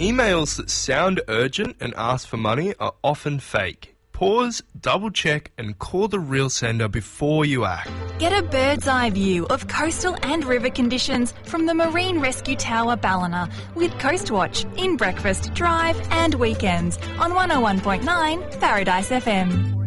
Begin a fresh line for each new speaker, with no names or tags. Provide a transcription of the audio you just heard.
Emails that sound urgent and ask for money are often fake. Pause, double-check and call the real sender before you act.
Get a bird's eye view of coastal and river conditions from the Marine Rescue Tower Ballina with Coastwatch in breakfast, drive and weekends on 101.9 Paradise FM.